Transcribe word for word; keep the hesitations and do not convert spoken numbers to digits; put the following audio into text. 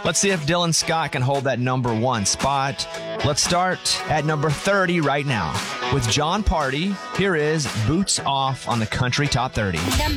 Let's see if Dylan Scott can hold that number one spot. Let's start at number thirty right now. With John Party, here is Boots Off on the Country Top thirty.